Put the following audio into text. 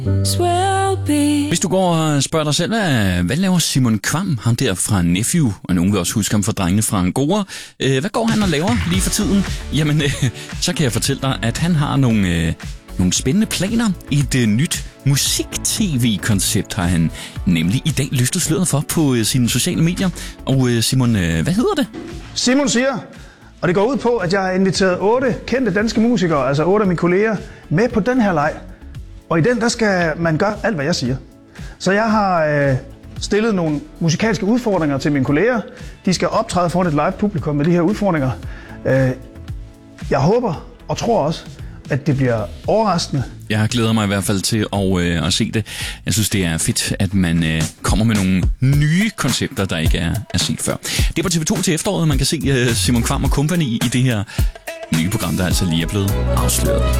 Hvis du går og spørger dig selv, hvad laver Simon Kvamm, ham der fra Nephew, og nogen vil også huske ham fra Drengene fra Angora, hvad går han og laver lige for tiden? Jamen, så kan jeg fortælle dig, at han har nogle spændende planer. Et nyt musik-tv-koncept har han nemlig i dag løftet sløret for på sine sociale medier. Og Simon, hvad hedder det? Simon siger, og det går ud på, at jeg har inviteret 8 kendte danske musikere, altså 8 af mine kolleger, med på den her leg. Og i den, der skal man gøre alt, hvad jeg siger. Så jeg har stillet nogle musikalske udfordringer til mine kolleger. De skal optræde foran et live publikum med de her udfordringer. Jeg håber og tror også, at det bliver overraskende. Jeg glæder mig i hvert fald til at se det. Jeg synes, det er fedt, at man kommer med nogle nye koncepter, der ikke er set før. Det er på TV2 til efteråret, man kan se Simon Kvamm og Company i det her nye program, der altså lige er blevet afsløret.